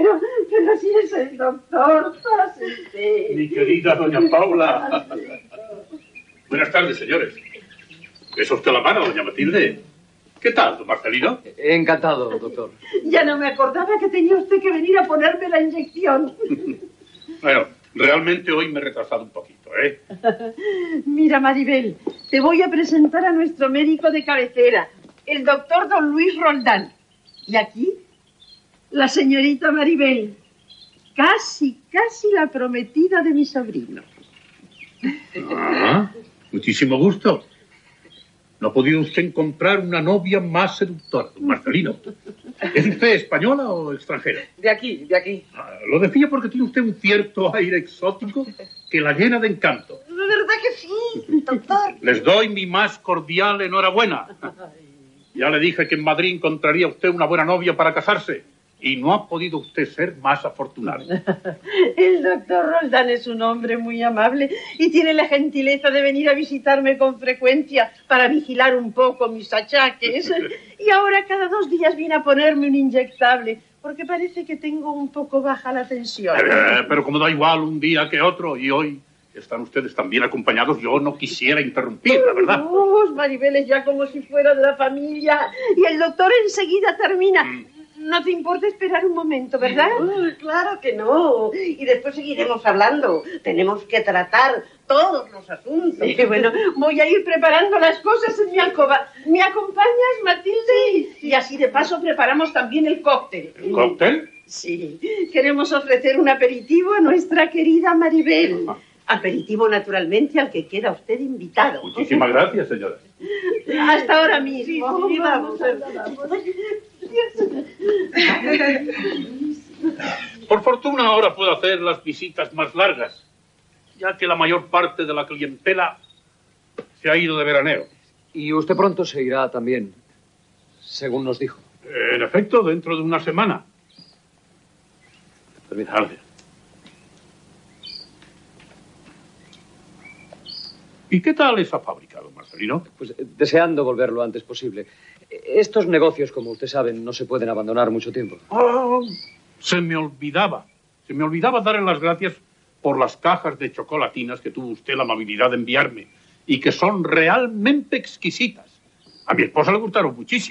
pero si es el doctor, pásese. Mi querida doña Paula. Buenas tardes, señores. ¿Es usted la mano, doña Matilde? ¿Qué tal, don Marcelino? Encantado, doctor. Ya no me acordaba que tenía usted que venir a ponerme la inyección. Bueno, realmente hoy me he retrasado un poquito, ¿eh? Mira, Maribel, te voy a presentar a nuestro médico de cabecera, el doctor don Luis Roldán. Y aquí, la señorita Maribel, casi la prometida de mi sobrino. Ah, muchísimo gusto. ¿No ha podido usted encontrar una novia más seductora, don Marcelino? ¿Es usted española o extranjera? De aquí. Lo decía porque tiene usted un cierto aire exótico que la llena de encanto. ¿De verdad que sí, doctor? Les doy mi más cordial enhorabuena. Ya le dije que en Madrid encontraría usted una buena novia para casarse. Y no ha podido usted ser más afortunado. El doctor Roldán es un hombre muy amable y tiene la gentileza de venir a visitarme con frecuencia para vigilar un poco mis achaques. Y ahora cada 2 días viene a ponerme un inyectable, porque parece que tengo un poco baja la tensión. Pero como da igual un día que otro, y hoy están ustedes tan bien acompañados, yo no quisiera interrumpir, la verdad. Maribel es ya como si fuera de la familia y el doctor enseguida termina. No te importa esperar un momento, ¿verdad? Claro que no. Y después seguiremos hablando. Tenemos que tratar todos los asuntos. Bueno, voy a ir preparando las cosas en mi alcoba. ¿Me acompañas, Matilde? Sí. Y así de paso preparamos también el cóctel. ¿El cóctel? Sí. Queremos ofrecer un aperitivo a nuestra querida Maribel. Aperitivo, naturalmente, al que queda usted invitado. Muchísimas gracias, señora. Hasta ahora mismo. Sí, vamos. Por fortuna ahora puedo hacer las visitas más largas, ya que la mayor parte de la clientela se ha ido de veraneo. Y usted pronto se irá también, según nos dijo. En efecto, dentro de una semana. Permítame. ¿Y qué tal esa fábrica, don Marcelino? Pues deseando volver lo antes posible. Estos negocios, como usted sabe, no se pueden abandonar mucho tiempo. Se me olvidaba darle las gracias por las cajas de chocolatinas que tuvo usted la amabilidad de enviarme y que son realmente exquisitas. A mi esposa le gustaron muchísimo.